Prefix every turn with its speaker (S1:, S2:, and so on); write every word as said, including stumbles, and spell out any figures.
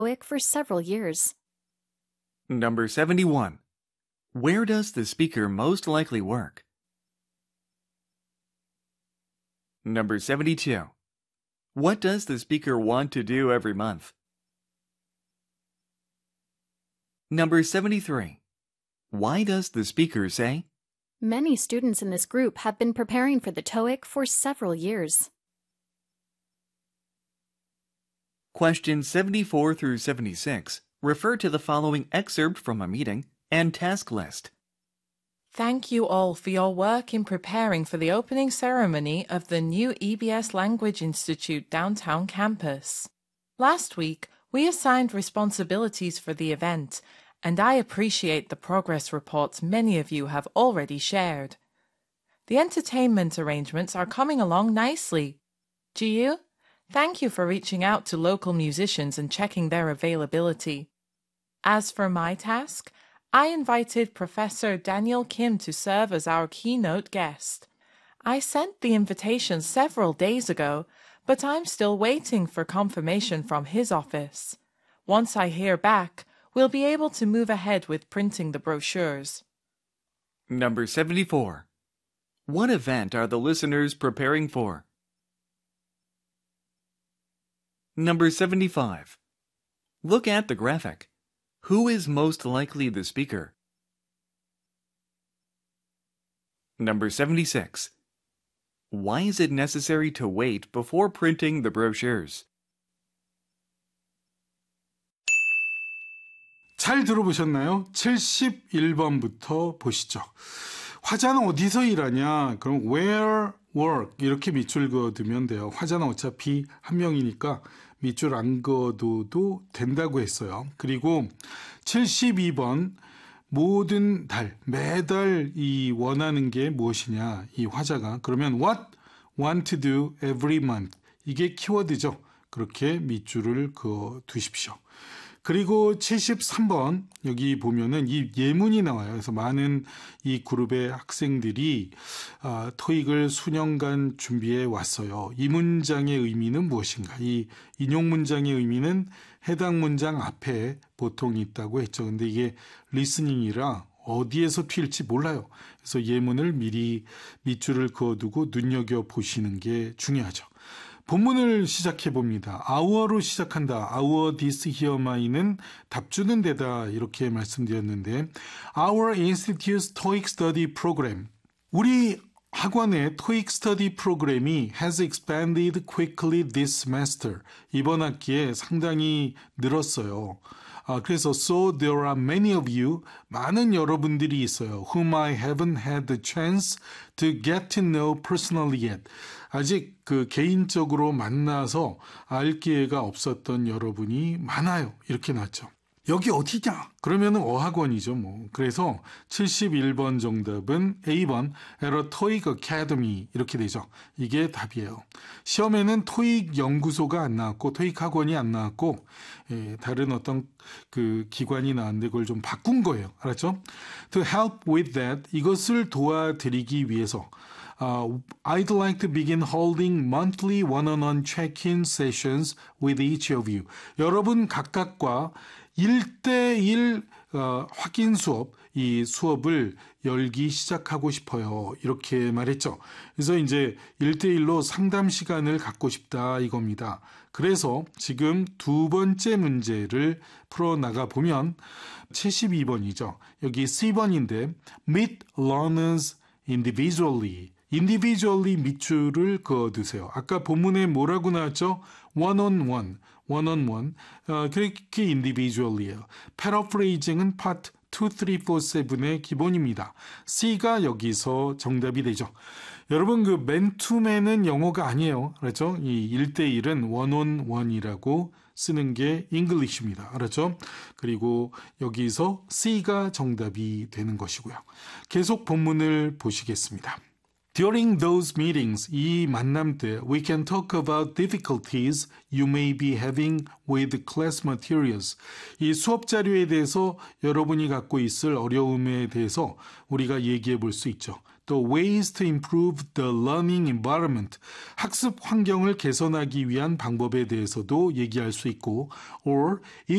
S1: TOEIC for several years.
S2: Number seventy-one. Where does the speaker most likely work? Number seventy-two. What does the speaker want to do every month? Number seventy-three. Why does the speaker say?
S1: Many students in this group have been preparing for the TOEIC for several years.
S2: Questions seventy-four through seventy-six refer to the following excerpt from a meeting and task list.
S3: Thank you all for your work in preparing for the opening ceremony of the new E B S Language Institute downtown campus. Last week, we assigned responsibilities for the event, and I appreciate the progress reports many of you have already shared. The entertainment arrangements are coming along nicely. Ji-yu, thank you for reaching out to local musicians and checking their availability. As for my task, I invited Professor Daniel Kim to serve as our keynote guest. I sent the invitation several days ago, but I'm still waiting for confirmation from his office. Once I hear back, we'll be able to move ahead with printing the brochures.
S2: Number seventy-four. What event are the listeners preparing for? Number seventy-five. Look at the graphic. Who is most likely the speaker? Number seventy-six. Why is it necessary to wait before printing the brochures?
S4: 잘 들어보셨나요? 칠십일 번부터 보시죠. 화자는 어디서 일하냐? 그럼 where work 이렇게 밑줄 그어두면 돼요. 화자는 어차피 한 명이니까 밑줄 안 그어둬도 된다고 했어요. 그리고 칠십이 번 모든 달, 매달 이 원하는 게 무엇이냐? 이 화자가. 그러면 what want to do every month. 이게 키워드죠. 그렇게 밑줄을 그어 두십시오. 그리고 칠십삼 번 여기 보면은 이 예문이 나와요. 그래서 많은 이 그룹의 학생들이 아, 토익을 수년간 준비해 왔어요. 이 문장의 의미는 무엇인가? 이 인용 문장의 의미는 해당 문장 앞에 보통 있다고 했죠. 근데 이게 리스닝이라 어디에서 튈지 몰라요. 그래서 예문을 미리 밑줄을 그어두고 눈여겨보시는 게 중요하죠. 본문을 시작해 봅니다. our로 시작한다. our, this, here, my는 답 주는 데다 이렇게 말씀드렸는데 Our Institute's TOEIC Study Program. 우리 학원의 TOEIC Study 프로그램이 has expanded quickly this semester. 이번 학기에 상당히 늘었어요. 아, 그래서 so there are many of you, 많은 여러분들이 있어요. whom I haven't had the chance to get to know personally yet. 아직 그 개인적으로 만나서 알 기회가 없었던 여러분이 많아요. 이렇게 나왔죠. 여기 어디냐? 그러면은 어학원이죠, 뭐. 그래서 칠십일 번 정답은 에이 번 에러 토익 어카데미 이렇게 되죠. 이게 답이에요. 시험에는 토익 연구소가 안 나왔고 토익 학원이 안 나왔고 예, 다른 어떤 그 기관이 나왔는데 그걸 좀 바꾼 거예요. 알았죠? To help with that 이것을 도와드리기 위해서 Uh, I'd like to begin holding monthly one-on-one check-in sessions with each of you. 여러분 각각과 일 대일 어, 확인 수업, 이 수업을 열기 시작하고 싶어요. 이렇게 말했죠. 그래서 이제 일 대일로 상담 시간을 갖고 싶다 이겁니다. 그래서 지금 두 번째 문제를 풀어나가 보면 칠십이 번이죠. 여기 씨 번인데 meet learners individually. individually 밑줄을 그어두세요. 아까 본문에 뭐라고 나왔죠? one on one, one on one. 어, 그렇게 individually예요. paraphrasing은 part two, three, four, seven의 기본입니다. C가 여기서 정답이 되죠. 여러분 그 맨투맨은 영어가 아니에요. 그렇죠? 이 일 대일은 one on one이라고 쓰는 게 English입니다. 알았죠? 그리고 여기서 C가 정답이 되는 것이고요. 계속 본문을 보시겠습니다. During those meetings, 이 만남 때, we can talk about difficulties you may be having with class materials. 이 수업 자료에 대해서 여러분이 갖고 있을 어려움에 대해서 우리가 얘기해 볼 수 있죠. 또 ways to improve the learning environment, 학습 환경을 개선하기 위한 방법에 대해서도 얘기할 수 있고, or